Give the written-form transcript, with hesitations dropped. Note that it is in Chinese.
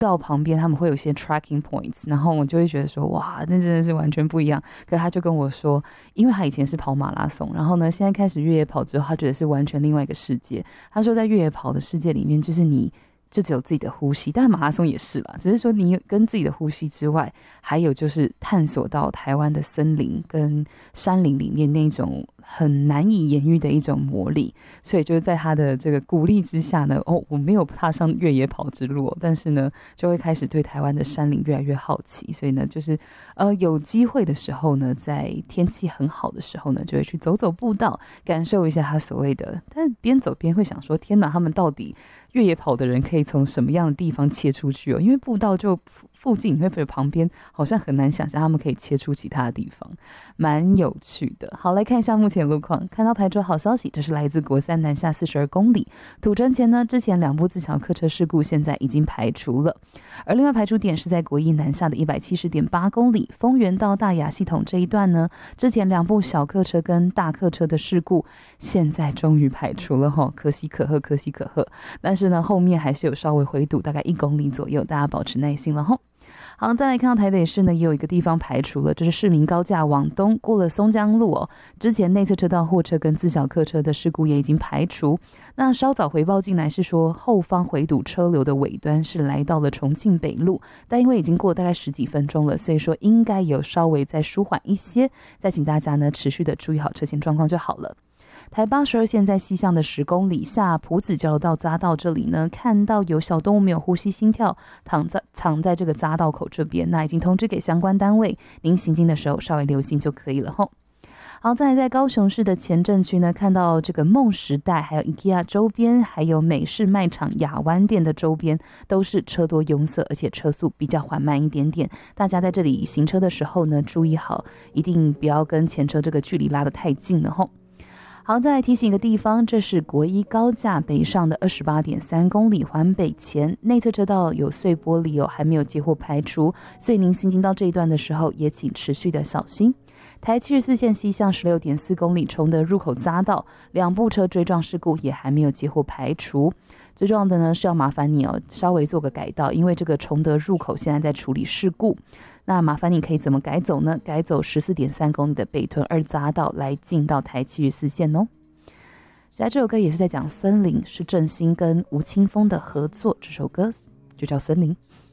道旁边他们会有一些 tracking points， 然后我就会觉得说哇，那真的是完全不一样。可是他就跟我说，因为他以前是跑马拉松，然后呢现在开始越野跑之后，他觉得是完全另外一个世界。他说在越野跑的世界里面，就是你就只有自己的呼吸，当然马拉松也是啦，只是说你跟自己的呼吸之外，还有就是探索到台湾的森林跟山林里面那种很难以言喻的一种魔力。所以就是在他的这个鼓励之下呢，我没有踏上越野跑之路，但是呢就会开始对台湾的山林越来越好奇。所以呢就是有机会的时候呢，在天气很好的时候呢，就会去走走步道，感受一下他所谓的，但边走边会想说，天哪，他们到底越野跑的人可以从什么样的地方切出去因为步道就附近，你会觉得旁边好像很难想象他们可以切出其他的地方，蛮有趣的。好，来看一下目前路况，看到排除好消息，这是来自国三南下42公里土城前呢，之前2部自强客车事故现在已经排除了，而另外排除点是在国一南下的170.8公里丰原到大雅系统这一段呢，之前2部小客车跟大客车的事故现在终于排除了可喜可贺，可喜可贺。但是呢后面还是有稍微回堵，大概1公里左右，大家保持耐心了好，再来看到台北市呢，也有一个地方排除了，这是市民高架往东过了松江路之前内侧车道货车跟自小客车的事故也已经排除。那稍早回报进来是说后方回堵车流的尾端是来到了重庆北路，但因为已经过大概10几分钟了，所以说应该有稍微再舒缓一些，再请大家呢持续的注意好车前状况就好了。台82线在西向的10公里下埔子交流道匝道这里呢，看到有小动物没有呼吸心跳藏在这个匝道口这边，那已经通知给相关单位，您行进的时候稍微留心就可以了好，再来在高雄市的前镇区呢，看到这个梦时代还有 IKEA 周边，还有美式卖场亚湾店的周边都是车多拥塞，而且车速比较缓慢一点点，大家在这里行车的时候呢注意好，一定不要跟前车这个距离拉得太近了好，再来提醒一个地方，这是国一高架北上的28.3公里环北前，内侧车道有碎玻璃还没有接获排除，所以您行经到这一段的时候也请持续的小心。台74线西向16.4公里崇德入口匝道2部车追撞事故也还没有接获排除，最重要的呢是要麻烦你稍微做个改道，因为这个崇德入口现在在处理事故，那麻烦你可以怎么改走呢？改走14.3公里的北屯2匝道来进到台74线在这首歌也是在讲森林，是郑兴跟吴青峰的合作，这首歌就叫森林。